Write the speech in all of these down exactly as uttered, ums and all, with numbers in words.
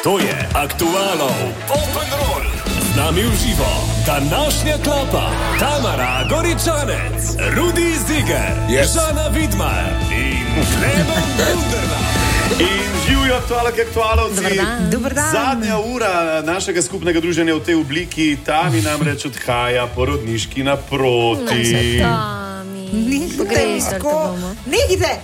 To je aktualno Open Roll. Z nami v živo današnja klapa Tamara Goričanec, Rudi Ziger, yes. Žana Vidmar in Klemen Bunderla. In živijo aktualno, ki aktualovci. Dobar dan. Dobar dan. Zadnja ura našega skupnega druženja v tej obliki, Tami namreč odhaja porodniški naproti. Ni težko. Nehite!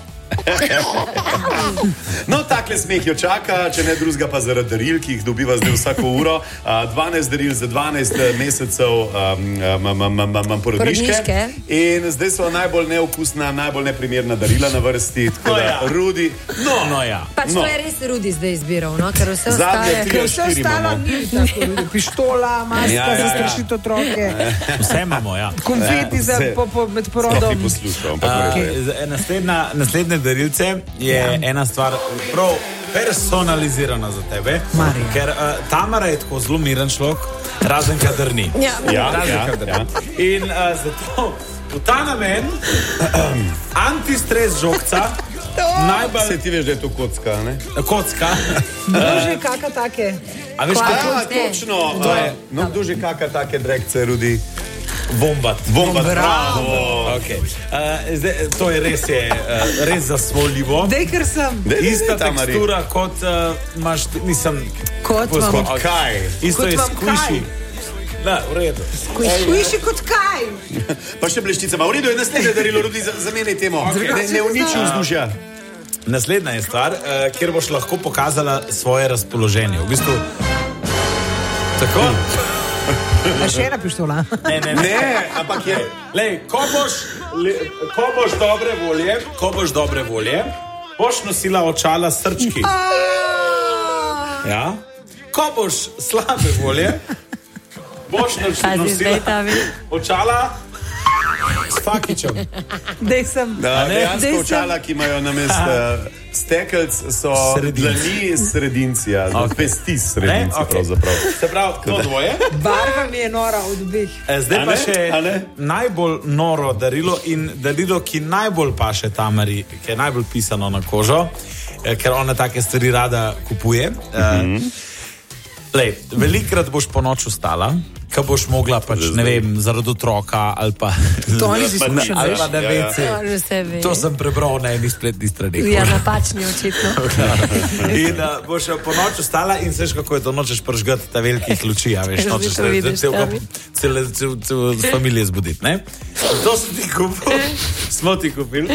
No, takle smeh jo čaka, če ne drugega pa zaradi daril, ki jih dobiva zdaj vsako uro. dvanajst daril za dvanajst mesecev um, porodniške. In zdaj so najbolj neokusna, najbolj neprimerna darila na vrsti. Tako no, da, ja. Rudi, no, no ja. Pač no. to je res Rudi zdaj izbiral, no? Ker vse ostale... Ker vse ostalo ni tako, Rudi. Pištola, maska ja, ja, za strašiti otroke. Vse imamo, ja. Konfeti za po, po, med porodom. Poslušam, uh, naslednja, naslednje darilce je ja. ena stvar prav personalizirana za tebe. Marija. Ker uh, Tamara je tako zelo miren človek, razen kadar ni. Ja, ja, razen ja, kadar ja. ni. In uh, zato v ta namen antistres žogca najbolj... Se ti veš, da je to kocka, ne? Kocka. Duže kaka take. A veš, A, kako... točno. To je... No, duže kaka take drekce, Rudi. Bombat. Bombat, bravo. bravo. Okay. Uh, zdaj, to je res, je, uh, res zasvoljivo. Dej, ker sem. Dej, dej, Ista dej, tekstura kot uh, imaš, nisem... Kot Kot imam. Kaj? Isto Kot je vam squishy. Da, v redu. Squishy kot kaj? Pa še bleščica. Ma v redu je naslednje darilo, Rudi, zamenjaj temo. Okay. Ne, ne uniči vzdušja. Naslednja je stvar, uh, kjer boš lahko pokazala svoje razpoloženje. V bistvu... Tako? A še ena pištola? Ne, ne, ne. Ne, ampak je... Lej, ko boš, le, ko boš dobre volje, ko boš dobre volje, boš nosila očala s srčki. Ja? Ko boš slabe volje, boš nosila očala s fakičem. Dej sem. Da, ne? dejansko očala, ki imajo namest uh, stekelc, so dlani sredinci, ja, okay. Pesti sredinci, okay. pravzaprav. Se pravi, to dvoje. Barva mi je nora od obeh. Zdaj pa še Ale? najbolj noro darilo in darilo, ki najbolj paše Tamari, ki je najbolj pisano na kožo, ker ona take stvari rada kupuje. Mm-hmm. Lej, velikrat boš po noč ustala, ko boš mogla pač, ne vem, zaradi otroka ali pa... To ni izkušen, ali pa ne ja, vem, to sem prebral na eni spletni strani. Ja, napačni očitno. In uh, boš po noč ustala in veš, kako je to, nočeš pržgati ta velikih luči, a veš, nočeš cele familije zbuditi, ne? To sem ti kupil, smo ti kupili.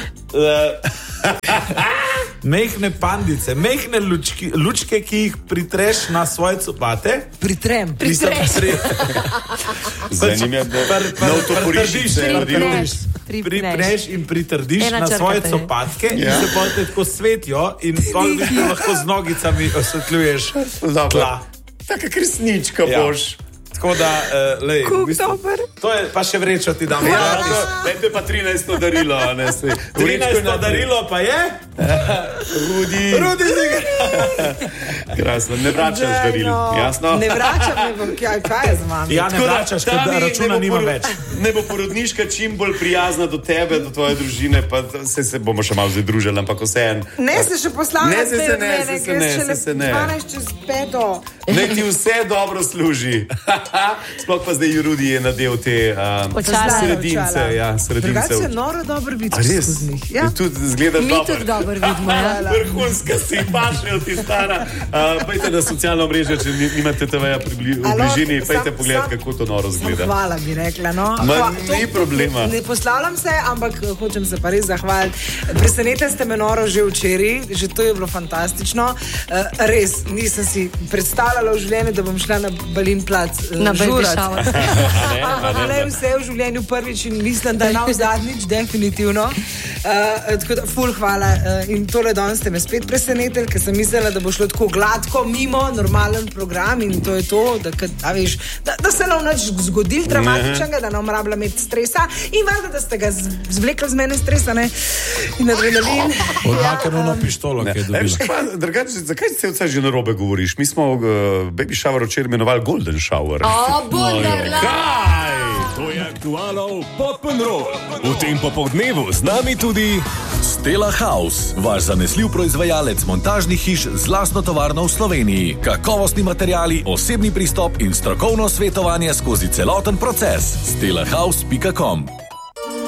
Mehne pandice, mehne lučki, lučke, ki jih pritreš na svoje copate. Pritrem. Pritreš. Zanimivo, da no, to porišiš. Pripreš in pritrdiš na svoje copatke in ja. se potem tako svetijo in lahko z nogicami osvetljuješ tla. Taka kresnička ja. boš. Tako da, uh, lej, v bistvu, to je pa še vrečo ti dam. Ja, to, to je pa trinajsto darilo, ne se. trinajsto darilo pa je? Rudi. Rudi Ziger. Krasno, ne vračaš daril, jasno? Ne vračam, ne bom, kaj, kaj je z vami? Ja, ne vračaš, ker računa nima več. Ne bo porodniška čim bolj prijazna do tebe, do tvoje družine, pa se, se bomo še malo zdaj družili, ampak vseen. Ne se še poslavljati. Ne se se ne, se se ne, se se ne. dvanajst čez peto. Ne ti vse dobro služi. Sploh pa zdaj Rudi je nadel te um, sredince. Ja, sredince. Drugače je noro dobro biti skozi njih. Ja. Tudi zgledaš Mi dobro. tudi dobro vidimo. Ja. Vrhunska si, pašejo ti stara. Uh, pejte na socialno mrežo, če nimate te veja v bližini, pejte pogledati, kako to noro zgleda. Hvala bi rekla, no. Ma, Hva, ni to, problema. Ne poslavljam se, ampak hočem se pa res zahvaliti. Presenetili ste me noro že včeraj, že to je bilo fantastično. Uh, res, nisem si predstavljala v življenju, da bom šla na Balin plac. Uh, Na baby shower. Ne, vse v življenju prvič in mislim, da nav zadnjič, definitivno. Uh, tako da, ful, hvala. Uh, in tole danes ste me spet presenetili, ker sem mislila, da bo šlo tako gladko, mimo, normalen program in to je to, da, a veš, da, da se nam nič zgodil dramatičnega, da nam rabila imeti stresa in valjda, da ste ga zvlekli z mene stresa, ne? In adrenalin. Odmakar ono pištolo, ki je dobila. Drugače, zakaj se vse že narobe govoriš? Mi smo uh, baby shower včeraj imenovali golden shower. O, Bunderla! Kaj? To je ritualov Poppenroll. V tem popoldnevu z nami tudi Stella House, vaš zanesljiv proizvajalec montažnih hiš z lastno tovarno v Sloveniji. Kakovostni materiali, osebni pristop in strokovno svetovanje skozi celoten proces. stella house pika com